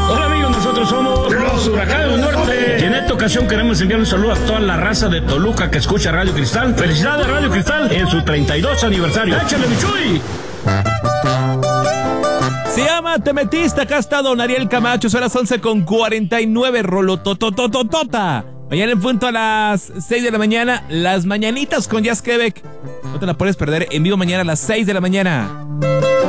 Hola amigos, nosotros somos los Huracanes del Norte. Y en esta ocasión queremos enviar un saludo a toda la raza de Toluca que escucha Radio Cristal. Felicidades Radio Cristal en su 32 aniversario. ¡Échale, Michuy! Se llama Te Metiste. Acá está don Ariel Camacho. Son las 11:49. Rolototototota. Mañana en punto a las 6 de la mañana. Las mañanitas con Jazz Quebec. No te la puedes perder. En vivo mañana a las 6 de la mañana.